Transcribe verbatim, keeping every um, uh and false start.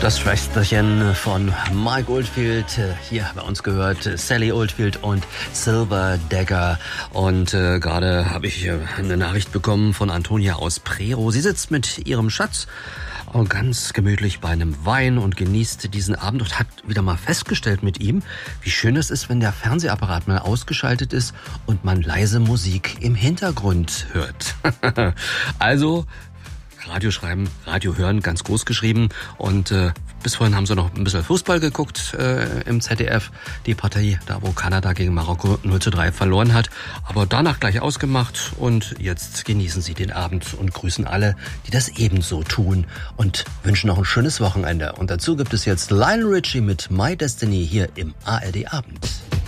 Das Schwesterchen von Mike Oldfield, hier bei uns gehört Sally Oldfield und Silver Dagger. Und äh, gerade habe ich äh, eine Nachricht bekommen von Antonia aus Prerow. Sie sitzt mit ihrem Schatz ganz gemütlich bei einem Wein und genießt diesen Abend und hat wieder mal festgestellt mit ihm, wie schön es ist, wenn der Fernsehapparat mal ausgeschaltet ist und man leise Musik im Hintergrund hört. Also Radio schreiben, Radio hören, ganz groß geschrieben. Und äh, bis vorhin haben sie noch ein bisschen Fußball geguckt äh, im Z D F. Die Partie, da wo Kanada gegen Marokko null zu drei verloren hat. Aber danach gleich ausgemacht. Und jetzt genießen sie den Abend und grüßen alle, die das ebenso tun. Und wünschen noch ein schönes Wochenende. Und dazu gibt es jetzt Lionel Richie mit My Destiny hier im A R D Abend.